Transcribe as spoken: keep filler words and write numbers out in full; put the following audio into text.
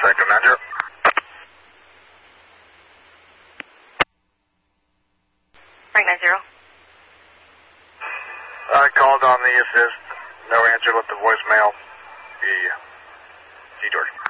Sector nine zero. Frank nine zero. I called on the assist. No answer. Let the voicemail be G George.